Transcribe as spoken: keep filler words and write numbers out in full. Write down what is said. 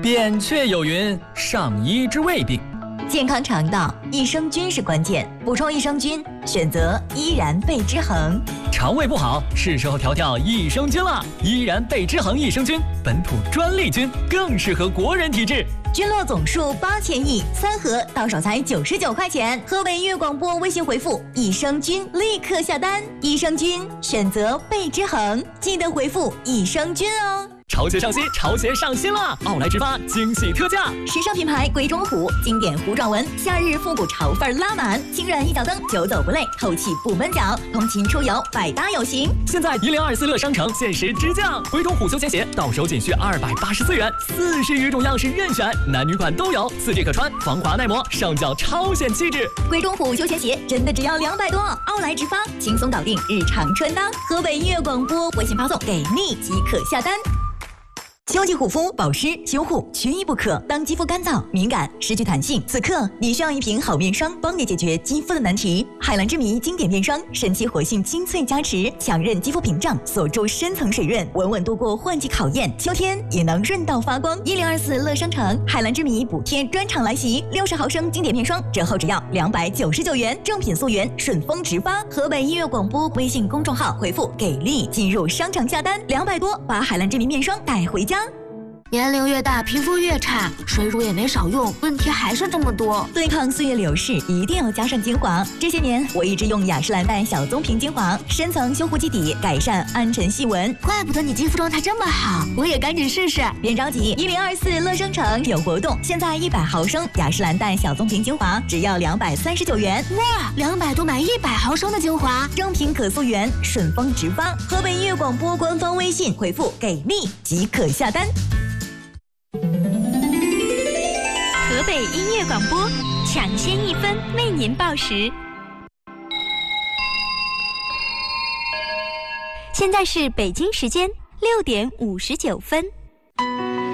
扁鹊有云：上医治未病。 健康肠道，益生菌是关键。补充益生菌，选择依然贝之恒。 肠胃不好，是时候调调益生菌了。依然贝之恒益生菌，本土专利菌，更适合国人体质。 菌落总数八千亿，三盒到手才九十九块钱。河北音乐广播微信回复益生菌，立刻下单。益生菌选择贝之恒，记得回复益生菌哦。 潮鞋上新，潮鞋上新了！奥莱直发惊喜特价， 时尚品牌鬼冢虎经典糊状纹，夏日复古潮范拉满，轻软一脚蹬，久走不累，透气不闷脚，通勤出游百搭有型。 现在一零二四乐商城限时直降，鬼冢虎休闲鞋到手仅需二百八十四元，四十余种样式任选，男女款都有，四 G 可穿，防滑耐磨，上脚超显气质。 鬼冢虎休闲鞋真的只要两百多，奥莱直发轻松搞定日常穿搭。河北音乐广播微信发送给力即可下单。秋季护肤保湿修护缺一不可。当肌肤干燥、敏感、失去弹性，此刻你需要一瓶好面霜，帮你解决肌肤的难题。海蓝之谜经典面霜，神奇活性精粹加持，强韧肌肤屏障，锁住深层水润，稳稳度过换季考验。秋天也能润到发光。一零二四乐商城海蓝之谜补贴专场来袭，六十毫升经典面霜折后只要两百九十九元，正品溯源，顺丰直发。河北音乐广播微信公众号回复给力进入商场下单，两百多把海蓝之谜面霜带回家。 年龄越大，皮肤越差，水乳也没少用，问题还是这么多。 对抗岁月流逝，一定要加上精华。这些年，我一直用雅诗兰黛小棕瓶精华，深层修护基底，改善暗沉细纹。 怪不得你肌肤状态这么好，我也赶紧试试。 别着急，一零二四乐商城有活动，现在一百毫升雅诗兰黛小棕瓶精华只要两百三十九元。 哇，两百多买一百毫升的精华， 正品可溯源，顺丰直发。河北音乐广播官方微信回复给力即可下单。 河北音乐广播抢先一分为您报时，现在是北京时间六点五十九分。